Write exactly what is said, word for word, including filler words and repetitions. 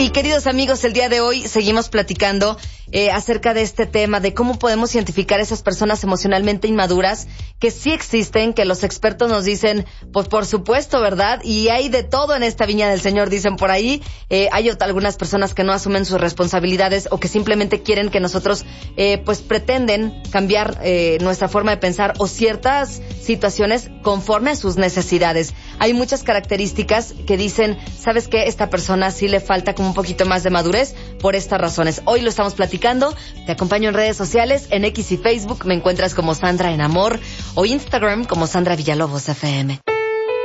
Y queridos amigos, el día de hoy seguimos platicando eh, acerca de este tema, de cómo podemos identificar a esas personas emocionalmente inmaduras que sí existen, que los expertos nos dicen, pues por supuesto, ¿verdad? Y hay de todo en esta viña del Señor, dicen por ahí. Eh, hay ot- algunas personas que no asumen sus responsabilidades o que simplemente quieren que nosotros, eh, pues pretenden cambiar eh, nuestra forma de pensar o ciertas situaciones conforme a sus necesidades. Hay muchas características que dicen, ¿sabes qué? Esta persona sí le falta como un poquito más de madurez por estas razones. Hoy lo estamos platicando. Te acompaño en redes sociales, en X y Facebook me encuentras como Sandra en Amor o Instagram como Sandra Villalobos F M.